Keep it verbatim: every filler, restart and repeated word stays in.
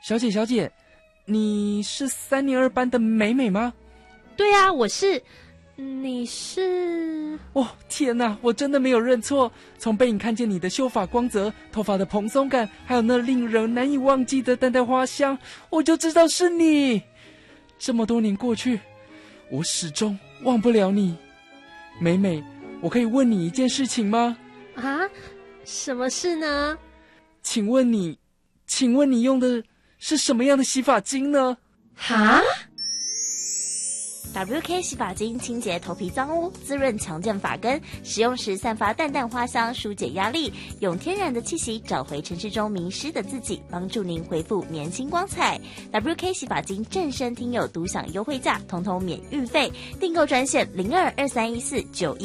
小姐小姐，你是三年二班的美美吗？ 对啊，我是。你是？ 哦，天哪，我真的没有认错。从背影看见你的秀发光泽，头发的蓬松感，还有那令人难以忘记的淡淡花香，我就知道是你。这么多年过去，我始终忘不了你。美美，我可以问你一件事情吗？ 啊？什么事呢？ 请问你，请问你用的是什么样的洗发精呢？ 哈 ？W K 洗发精清洁头皮脏污，滋润强健发根，使用时散发淡淡花香，疏解压力，用天然的气息找回城市中迷失的自己，帮助您恢复年轻光彩。W K 洗发精正身听友独享优惠价，统统免运费，订购专线零二二三一四九一。